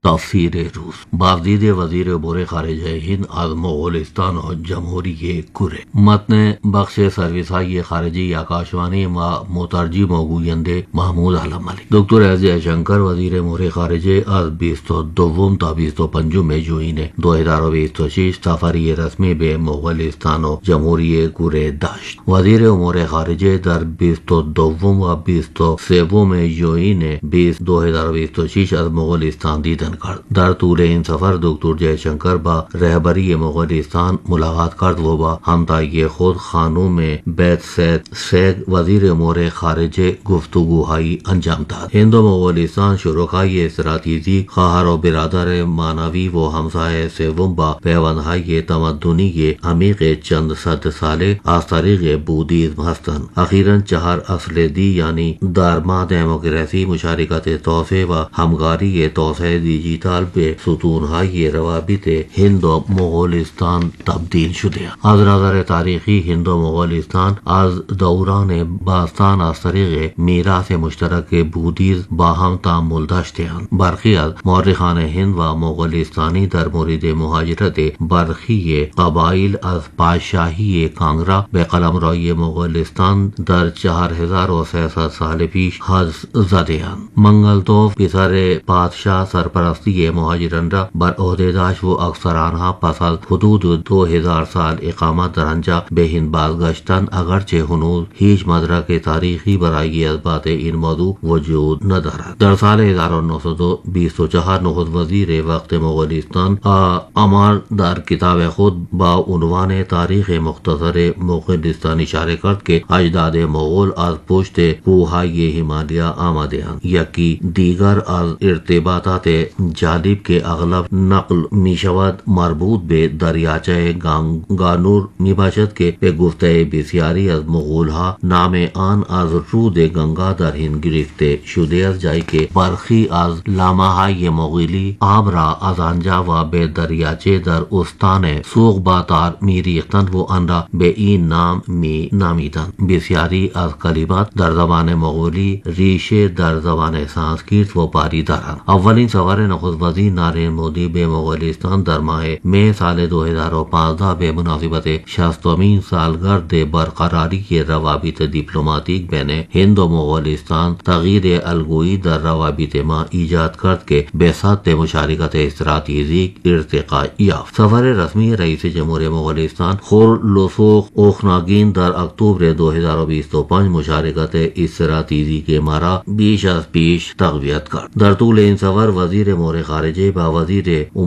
تفسیر روس بازدید وزیر امور خارجہ ہند از مغولستان و جمهوری کره. متن بخش سرویس های خارجی آکاشوانی و مترجم و گوینده محمود عالم ملک. دکتر ایس جیشنکر وزیر امور خارجه از 22 تا 25 ژوئن 2026 سفری رسمی به مغولستان و جمهوری کره داشت. وزیر امور خارجه در 22 و 23 ژوئن 2026 از مغولستان دیدن کرد. در طول این سفر دکتر جیشنکر با رهبری مغولستان ملاقات کرد و با همتای خود خانم بیت سید وزیر امور خارجه گفتگوهایی انجام داد. هند و مغولستان شرکای استراتژیک، خواهر و برادر معنوی و همسایه سوم با پیوندهای تمدنی عمیق چند صد ساله از طریق بودیزم هستند. اخیراً 4 اصل دی یعنی دارما دموکراسی، مشارکت توسعه و همکاری توسعه دیجیتال به ستونهای روابط هند و مغولستان تبدیل شده. از نظر تاریخی هند و مغولستان از دوران باستان از طریق میراث مشترک بودیزم با هم تعامل داشته‌اند. برخی از مورخان هند و مغولستانی در مورد مهاجرت برخی قبایل از پادشاهی کانگرا به قلمروی مغولستان در 4300 سال پیش حدس زده‌اند. منگلتوف پسر پادشاه سرپرستی مهاجران را بر عهده داشت و اکثر آنها پس از حدود 2000 سال اقامت در آنجا به هند بازگشتند، اگرچه هنوز هیچ مدرک تاریخی برای اثبات این موضوع وجود ندارد. در سال 1924 نخست وزیر وقت مغولستان امار در کتاب خود با عنوان تاریخ مختصر مغولستان اشاره کرد که اجداد مغول از پشت کوههای هیمالیا آمده‌اند. یکی دیگر از ارتباطات جالب که اغلب نقل می شود مربوط به دریاچه گانور می باشد که به گفته بسیاری از مغولها نام آن از رود گنگا در هند گرفته شده است، جایی که برخی از لامه‌های مغولی آب را از آنجا و به دریاچه در استان سوغباتار می ریختند و آن را به این نام می نامیدند. بسیاری از کلمات در زبان مغولی ریشه در زبان سانسکریت و پاری دارند. اولین سفر نخست وزیر نریندر مودی به مغولستان در ماه مئی سال 2015 به مناسبت 60مین سالگرد برقراری روابط دیپلماتیک بین هند و مغولستان تغییر الگویی در روابط ما ایجاد کرد که به سطح مشارکت استراتژیک ارتقا یافت. سفر رسمی رئیس جمهور مغولستان خورلوسوف اوخناگین در اکتبر 2025 مشارکت استراتژیک ما را بیش از پیش تقویت کرد. در طول این سفر وزیر امور خارجه با وزیر